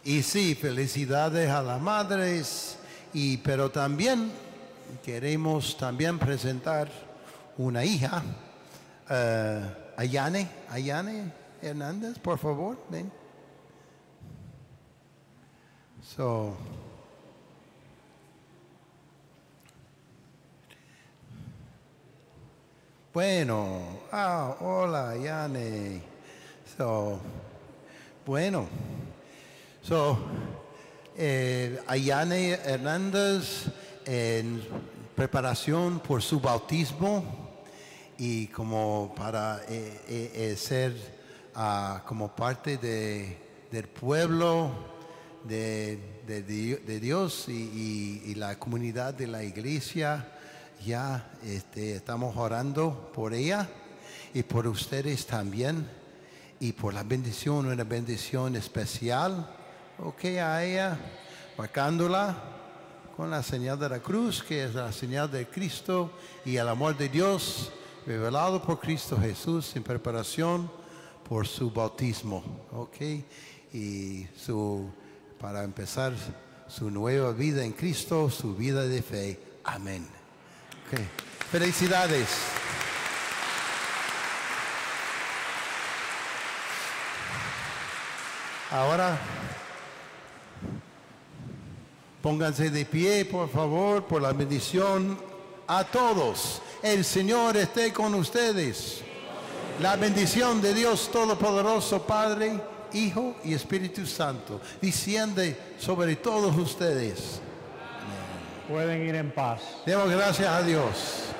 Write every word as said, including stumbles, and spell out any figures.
Y sí, felicidades a las madres, y, pero también queremos también presentar una hija, uh, Ayane, Ayane Hernández, por favor, ven. So, bueno, ah, hola, Ayane. So, bueno, so, eh, Ayane Hernández en preparación por su bautismo y como para eh, eh, eh, ser uh, como parte de, del pueblo de, de, de Dios y, y, y la comunidad de la iglesia. Ya este, estamos orando por ella y por ustedes también, y por la bendición, una bendición especial, ok, a ella, marcándola con la señal de la cruz, que es la señal de Cristo y el amor de Dios revelado por Cristo Jesús en preparación por su bautismo, ok, y su, para empezar su nueva vida en Cristo, su vida de fe. Amén. Okay. Felicidades. Ahora, pónganse de pie, por favor, por la bendición a todos. El Señor esté con ustedes. La bendición de Dios Todopoderoso, Padre, Hijo y Espíritu Santo, desciende sobre todos ustedes. Pueden ir en paz. Demos gracias a Dios.